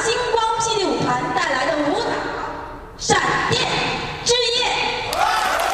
星光霹雳舞团带来的舞蹈。